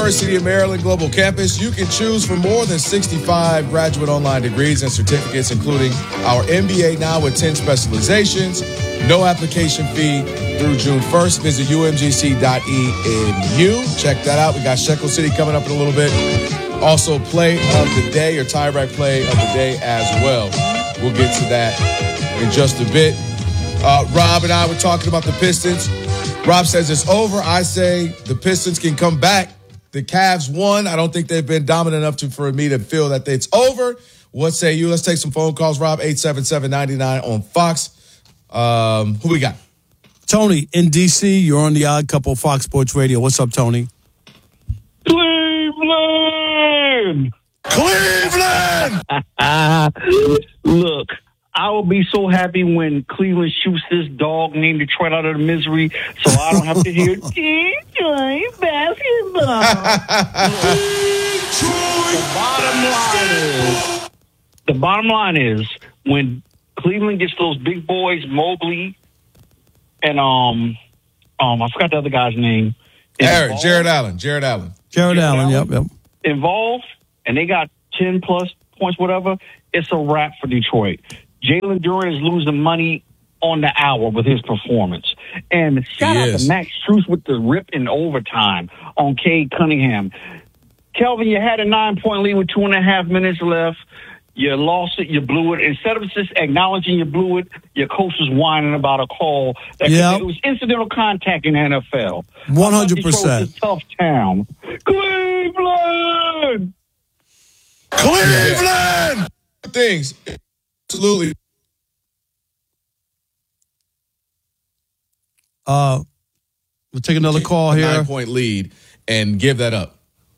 University of Maryland Global Campus, you can choose from more than 65 graduate online degrees and certificates, including our MBA now with 10 specializations. No application fee through June 1st. Visit umgc.edu. Check that out. We got Shekel City coming up in a little bit. Also, play of the day or tie-rack play of the day as well. We'll get to that in just a bit. Rob and I were talking about the Pistons. Rob says it's over. I say the Pistons can come back. The Cavs won. I don't think they've been dominant enough for me to feel that it's over. What say you? Let's take some phone calls. Rob, 877-99 on Fox. Who we got? Tony in D.C. You're on the Odd Couple Fox Sports Radio. What's up, Tony? Cleveland! Look, I will be so happy when Cleveland shoots this dog named Detroit out of the misery, so I don't have to hear Detroit basketball. The bottom line is when Cleveland gets those big boys, Mobley and I forgot the other guy's name. Jared Allen. Yep. Involved, and they got 10 plus points, whatever. It's a wrap for Detroit. Jalen Duren is losing money on the hour with his performance. And shout out to Max Strus with the rip in overtime on Cade Cunningham. Kelvin, you had a 9-point lead with 2.5 minutes left. You lost it. You blew it. Instead of just acknowledging you blew it, your coach was whining about a call. It was incidental contact in the NFL. 100%. It's a tough town. Cleveland! Things. Absolutely. We'll take another call here. 9-point lead and give that up.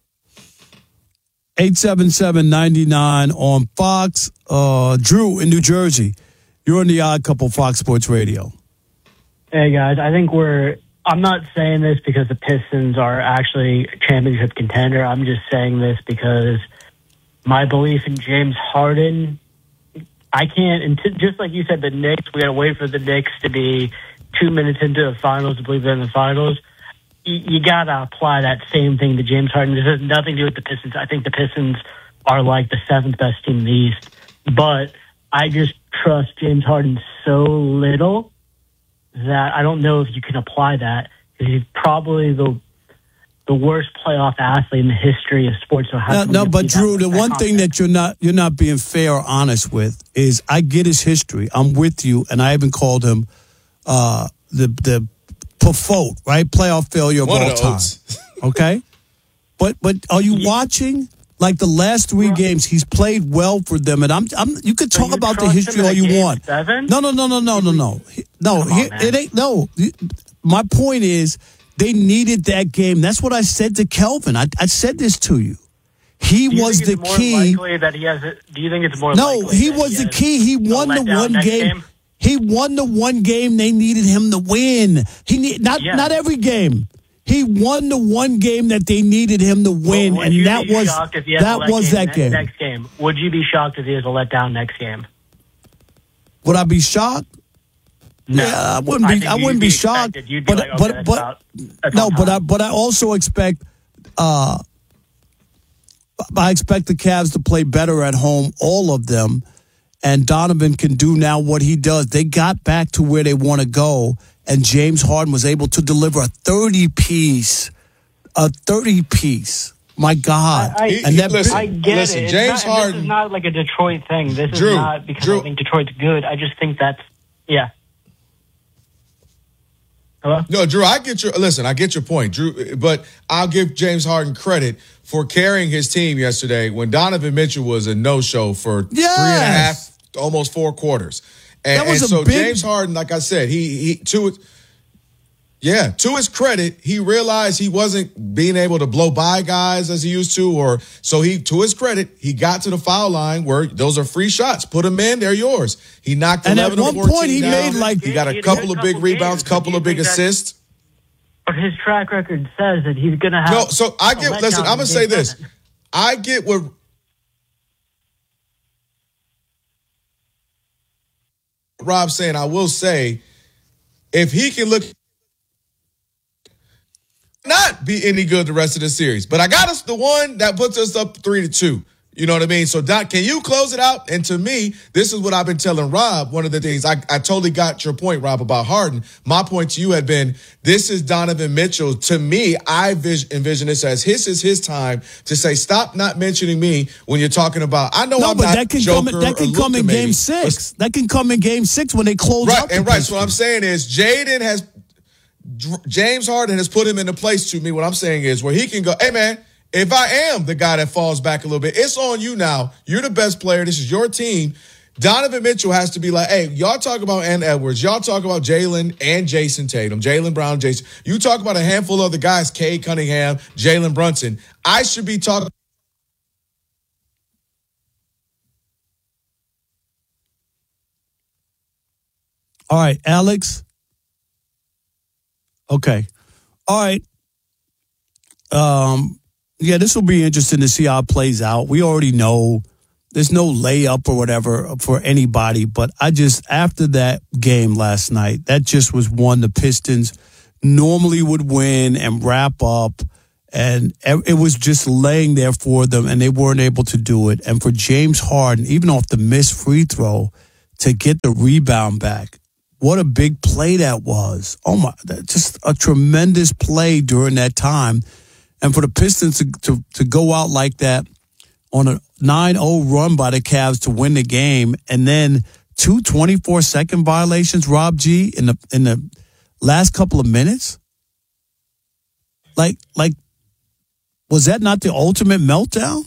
877-99 on Fox. Drew in New Jersey. You're on the Odd Couple Fox Sports Radio. Hey, guys. I think I'm not saying this because the Pistons are actually a championship contender. I'm just saying this because my belief in James Harden, I can't, just like you said, the Knicks, we got to wait for the Knicks to be 2 minutes into the finals to believe they're in the finals. You got to apply that same thing to James Harden. This has nothing to do with the Pistons. I think the Pistons are like the 7th best team in the East. But I just trust James Harden so little that I don't know if you can apply that. He's probably the worst playoff athlete in the history of sports. So but Drew, the one thing that you're not being fair or honest with is I get his history. I'm with you, and I even called him the Pafot, right? Playoff failure of all time. Okay? But are you watching? Like the last 3 games, he's played well for them, and you could talk about the history all you want. 7? No. It ain't. No. My point is, they needed that game. That's what I said to Kelvin. I said this to you. He was the key. Do you think it's more? No, he was the key. He won the one game. He won the one game they needed him to win. Not every game. He won the one game that they needed him to win, and that was that game. Next game, would you be shocked if he has a letdown next game? Would I be shocked? No, yeah, I wouldn't be shocked. But I also expect. I expect the Cavs to play better at home, all of them, and Donovan can do now what he does. They got back to where they want to go, and James Harden was able to deliver a 30-piece. My God. I get listen, it. James Harden. This is not like a Detroit thing. This is not because I think Detroit's good. I just think that's, yeah. Hello? No, Drew, I get your point, Drew, but I'll give James Harden credit for carrying his team yesterday when Donovan Mitchell was a no-show for 3.5, almost 4 quarters. And so James Harden, like I said, to his credit, he realized he wasn't being able to blow by guys as he used to, to his credit, he got to the foul line where those are free shots. Put them in, they're yours. He knocked 11 of 14 at one point, he down. He got a couple of big rebounds, couple of big assists. But his track record says that he's going to have. No, so I get. Listen, I'm going to say this. I get what Rob's saying. I will say, if he can look. not be any good the rest of the series. But I got us the one that puts us up 3-2. You know what I mean? So, Doc, can you close it out? And to me, this is what I've been telling Rob. One of the things, I totally got your point, Rob, about Harden. My point to you had been, this is Donovan Mitchell. To me, I envision this as this is his time to say, stop not mentioning me when you're talking about, I know I'm not Joker that can come in Game 6. That can come in Game 6 when they close out. Right. So what I'm saying is James Harden has put him in a place to me. What I'm saying is where he can go, hey, man, if I am the guy that falls back a little bit, it's on you now. You're the best player. This is your team. Donovan Mitchell has to be like, hey, y'all talk about Ant Edwards. Y'all talk about Jalen and Jason Tatum. Jaylen Brown, Jason. You talk about a handful of other guys, Cade Cunningham, Jalen Brunson. I should be talking. All right, Alex. Okay. All right. Yeah, this will be interesting to see how it plays out. We already know there's no layup or whatever for anybody, but after that game last night, that just was one the Pistons normally would win and wrap up, and it was just laying there for them, and they weren't able to do it. And for James Harden, even off the missed free throw, to get the rebound back, what a big play that was. Oh, my, just a tremendous play during that time. And for the Pistons to go out like that on a 9-0 run by the Cavs to win the game, and then 2 24-second violations, Rob G, in the last couple of minutes? Like, was that not the ultimate meltdown?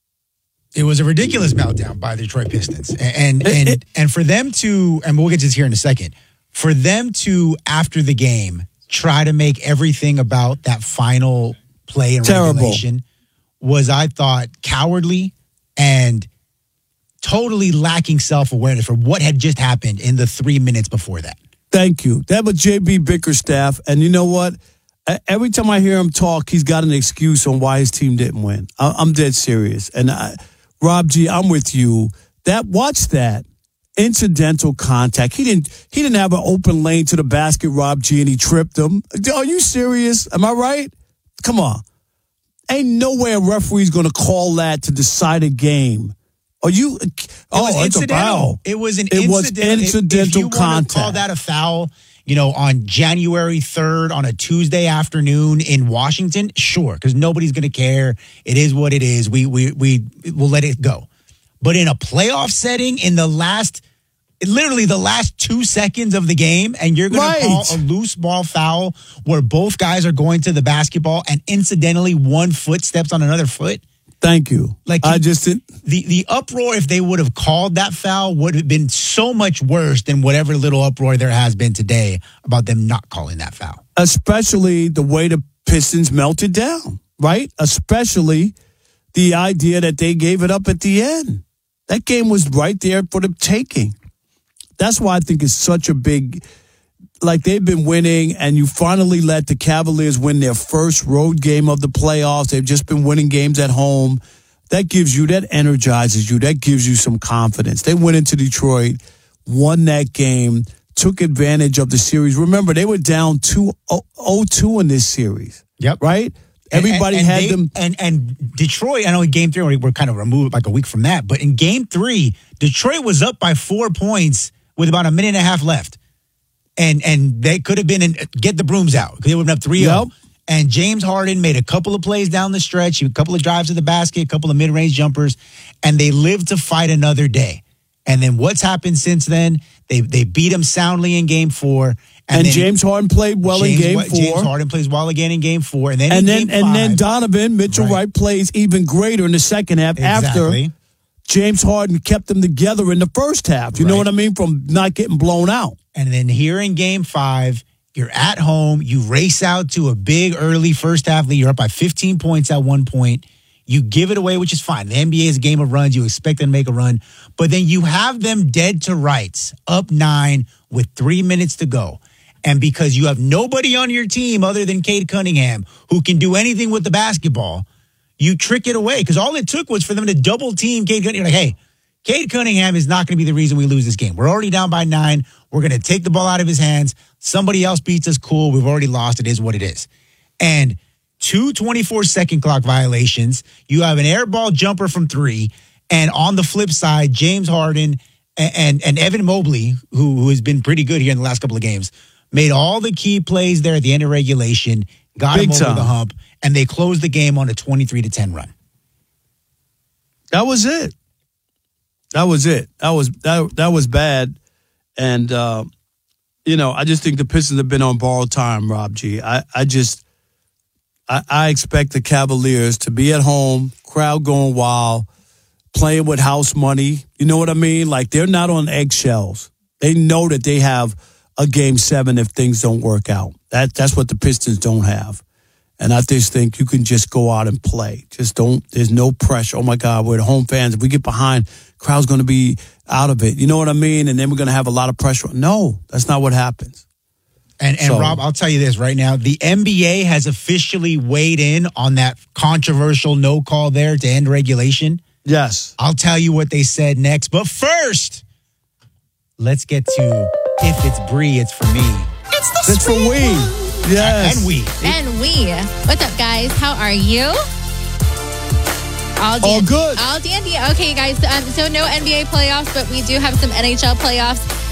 It was a ridiculous meltdown by the Detroit Pistons. And for them to, and we'll get to this here in a second, for them to, after the game, try to make everything about that final play in regulation was, I thought, cowardly and totally lacking self-awareness for what had just happened in the 3 minutes before that. Thank you. That was J.B. Bickerstaff. And you know what? Every time I hear him talk, he's got an excuse on why his team didn't win. I'm dead serious. And Rob G, I'm with you. Watch that. Incidental contact. He didn't have an open lane to the basket, Rob G, and he tripped him. Are you serious? Am I right? Come on. Ain't no way a referee's going to call that to decide a game. Are you? It's a foul. It was incidental contact. If you want to call that a foul, on January 3rd on a Tuesday afternoon in Washington, sure, because nobody's going to care. It is what it is. We'll let it go. But in a playoff setting, in literally the last 2 seconds of the game, and you're going to call a loose ball foul where both guys are going to the basketball and incidentally one foot steps on another foot. Thank you. I just didn't. The uproar, if they would have called that foul, would have been so much worse than whatever little uproar there has been today about them not calling that foul. Especially the way the Pistons melted down, right? Especially the idea that they gave it up at the end. That game was right there for the taking. That's why I think it's such a big, they've been winning, and you finally let the Cavaliers win their first road game of the playoffs. They've just been winning games at home. That energizes you. That gives you some confidence. They went into Detroit, won that game, took advantage of the series. Remember, they were down 0-2 in this series. Yep. Right? Everybody had them. And Detroit, I know in Game 3, we're kind of removed like a week from that, but in Game 3, Detroit was up by 4 points with about a minute and a half left. And they could have been get the brooms out because they would have been up 3-0. Yep. And James Harden made a couple of plays down the stretch, a couple of drives to the basket, a couple of mid-range jumpers, and they lived to fight another day. And then what's happened since then? They beat them soundly in Game 4. And James Harden played well in Game 4. James Harden plays well again in Game 4. And then Game 5, then Donovan Mitchell plays even greater in the second half after James Harden kept them together in the first half. You know what I mean? From not getting blown out. And then here in Game 5, you're at home. You race out to a big early first half lead. You're up by 15 points at one point. You give it away, which is fine. The NBA is a game of runs. You expect them to make a run. But then you have them dead to rights, up 9 with 3 minutes to go. And because you have nobody on your team other than Cade Cunningham who can do anything with the basketball, you trick it away. Because all it took was for them to double team Cade Cunningham. You're like, hey, Cade Cunningham is not going to be the reason we lose this game. We're already down by 9. We're going to take the ball out of his hands. Somebody else beats us. Cool. We've already lost. It is what it is. And 2 24-second clock violations. You have an air ball jumper from 3. And on the flip side, James Harden and Evan Mobley, who has been pretty good here in the last couple of games, made all the key plays there at the end of regulation, got him over the hump, and they closed the game on a 23-10 run. That was it. That was bad. And, I just think the Pistons have been on borrowed time, Rob G. I expect the Cavaliers to be at home, crowd going wild, playing with house money. You know what I mean? Like, they're not on eggshells. They know that they have a game 7 if things don't work out. That's what the Pistons don't have. And I just think you can just go out and play. There's no pressure. Oh my God, we're the home fans. If we get behind, crowd's going to be out of it. You know what I mean? And then we're going to have a lot of pressure. No, that's not what happens. And Rob, I'll tell you this right now. The NBA has officially weighed in on that controversial no call there to end regulation. Yes. I'll tell you what they said next. But first, let's get to If It's Bree, It's For Me. It's for we. Yes. And we. What's up, guys? How are you? All good. All dandy. Okay, guys. So no NBA playoffs, but we do have some NHL playoffs.